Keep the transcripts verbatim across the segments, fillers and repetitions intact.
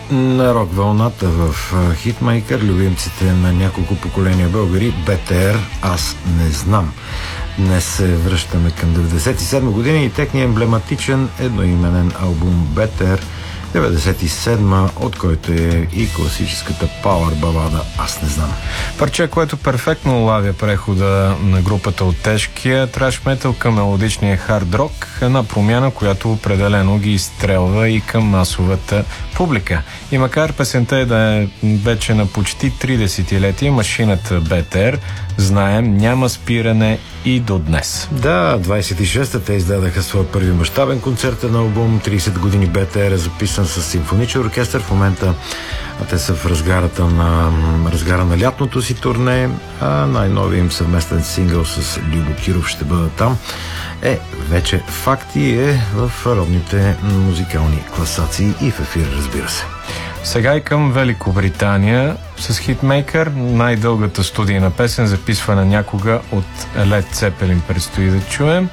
На рок вълната в Хитмейкър, любимците на няколко поколения българи, БТР "Аз не знам". Днес се връщаме към деветдесет и седма година и техния емблематичен едноименен албум БТР деветдесет и седма, от който е и класическата пауър балада "Аз не знам". Парче, което перфектно улавя прехода на групата от тежкия траш метал към мелодичния хард рок, една промяна, която определено ги изстрелва и към масовата публика. И макар песента е да е вече на почти три десетилетия, машината БТР, знаем, няма спиране и до днес. Да, двайсет и шеста те издадаха своя първи мащабен концертен албум. трийсет години БТР е записан с симфоничен оркестър. В момента те са в разгарата на, разгара на лятното си турне, а най-новият им съвместен сингъл с Любо Киров "Ще бъда там" е вече факт и е в родните музикални класации и в ефир, разбира се. Сега и към Великобритания с Хитмейкър, най-дългата студийна песен, записвана някога от Led Zeppelin, предстои да чуем.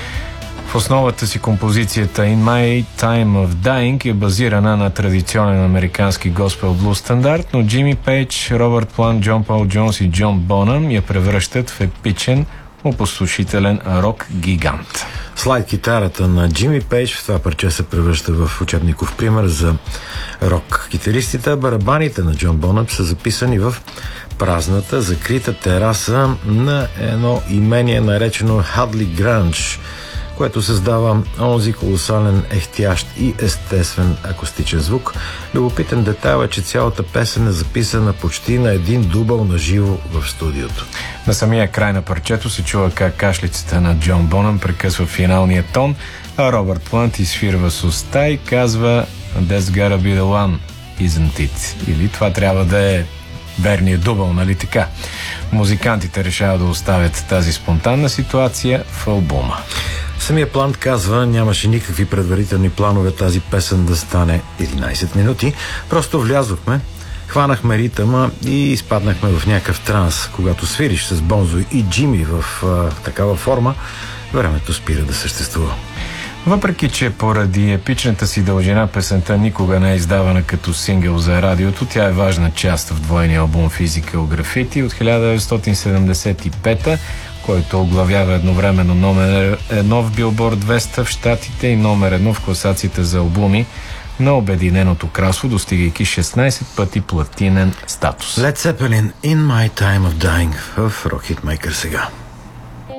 В основата си композицията In My Time of Dying е базирана на традиционен американски госпел блуз стандарт, но Джими Пейдж, Робърт Плант, Джон Пол Джонс и Джон Бонъм я превръщат в епичен, опустошителен рок-гигант. Слайд китарата на Джими Пейдж в това парче се превръща в учебников пример за рок-китаристите. Барабаните на Джон Бонъм са записани в празната, закрита тераса на едно имение, наречено Хадли Гранж, което създава онзи колосален, ехтящ и естествен акустичен звук. Любопитен детайл е, че цялата песен е записана почти на един дубъл на живо в студиото. На самия край на парчето се чува как кашлицата на Джон Бонъм прекъсва финалния тон, а Робърт Плант изфирва с уста и казва "That's gotta be the one, isn't it?" Или "Това трябва да е верният дубъл, нали така?" Музикантите решават да оставят тази спонтанна ситуация в албума. Самия Плант казва, нямаше никакви предварителни планове тази песен да стане единайсет минути. Просто влязохме, хванахме ритъма и изпаднахме в някакъв транс. Когато свириш с Бонзо и Джими в а, такава форма, времето спира да съществува. Въпреки че поради епичната си дължина песента никога не е издавана като сингъл за радиото, тя е важна част в двойния албум Physical Graffiti от хиляда деветстотин седемдесет и пета, който оглавява едновременно номер едно в Билборд двеста в Щатите и номер едно в класациите за албуми на Обединеното кралство, достигайки шестнайсет пъти платинен статус. Led Zeppelin, In My Time of Dying в Rock Hitmaker сега.